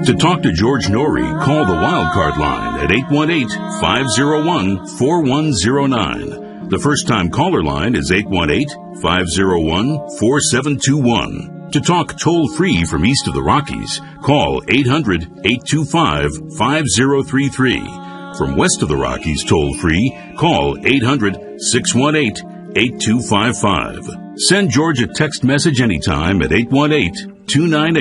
To talk to George Norrie, call the Wildcard line at 818-501-4109. The first-time caller line is 818-501-4721. To talk toll-free from east of the Rockies, call 800-825-5033. From west of the Rockies toll-free, call 800-618-8255. Send George a text message anytime at 818-298